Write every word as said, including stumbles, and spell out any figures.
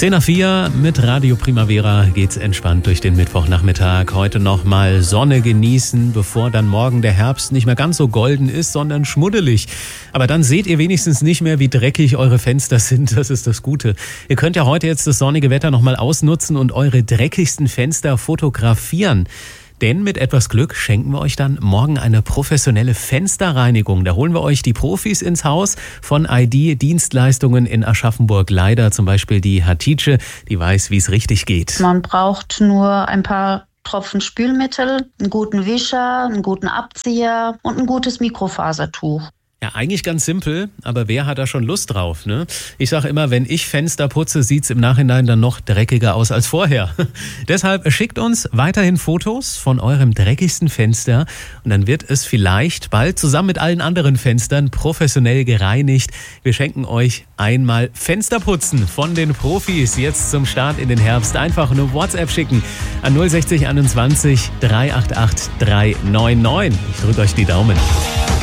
zehn nach vier mit Radio Primavera geht's entspannt durch den Mittwochnachmittag. Heute noch mal Sonne genießen, bevor dann morgen der Herbst nicht mehr ganz so golden ist, sondern schmuddelig. Aber dann seht ihr wenigstens nicht mehr, wie dreckig eure Fenster sind. Das ist das Gute. Ihr könnt ja heute jetzt das sonnige Wetter noch mal ausnutzen und eure dreckigsten Fenster fotografieren. Denn mit etwas Glück schenken wir euch dann morgen eine professionelle Fensterreinigung. Da holen wir euch die Profis ins Haus von I D Dienstleistungen in Aschaffenburg-Leider. Zum Beispiel die Hatice, die weiß, wie es richtig geht. Man braucht nur ein paar Tropfen Spülmittel, einen guten Wischer, einen guten Abzieher und ein gutes Mikrofasertuch. Ja, eigentlich ganz simpel, aber wer hat da schon Lust drauf, ne? Ich sage immer, wenn ich Fenster putze, sieht's im Nachhinein dann noch dreckiger aus als vorher. Deshalb schickt uns weiterhin Fotos von eurem dreckigsten Fenster und dann wird es vielleicht bald zusammen mit allen anderen Fenstern professionell gereinigt. Wir schenken euch einmal Fensterputzen von den Profis jetzt zum Start in den Herbst. Einfach eine WhatsApp schicken an null sechzig einundzwanzig dreihundertachtzig dreihundertneunundneunzig. Ich drücke euch die Daumen.